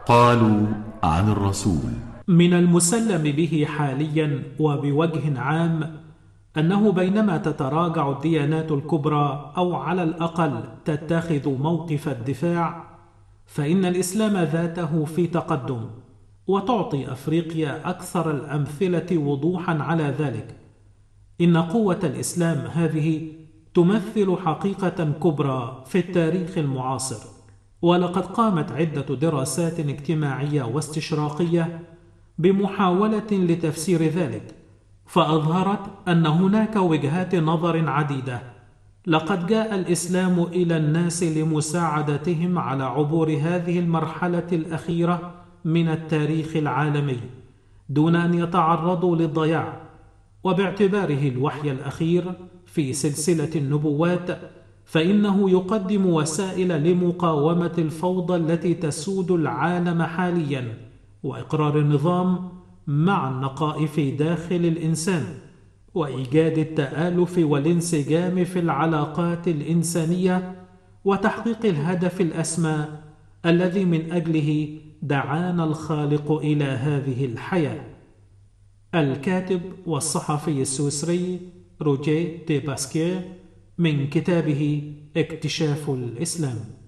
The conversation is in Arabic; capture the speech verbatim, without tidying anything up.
قالوا عن الرسول: من المسلم به حاليا وبوجه عام أنه بينما تتراجع الديانات الكبرى أو على الأقل تتخذ موقف الدفاع، فإن الإسلام ذاته في تقدم، وتعطي أفريقيا أكثر الأمثلة وضوحا على ذلك. إن قوة الإسلام هذه تمثل حقيقة كبرى في التاريخ المعاصر، ولقد قامت عدة دراسات اجتماعية واستشراقية بمحاولة لتفسير ذلك، فأظهرت أن هناك وجهات نظر عديدة. لقد جاء الإسلام إلى الناس لمساعدتهم على عبور هذه المرحلة الأخيرة من التاريخ العالمي دون أن يتعرضوا للضياع، وباعتباره الوحي الأخير في سلسلة النبوات فإنه يقدم وسائل لمقاومة الفوضى التي تسود العالم حاليا، وإقرار النظام مع النقاء في داخل الإنسان، وإيجاد التآلف والانسجام في العلاقات الإنسانية، وتحقيق الهدف الأسمى الذي من أجله دعانا الخالق إلى هذه الحياة. الكاتب والصحفي السويسري روجيه دي باسكير، من كتابه اكتشاف الإسلام.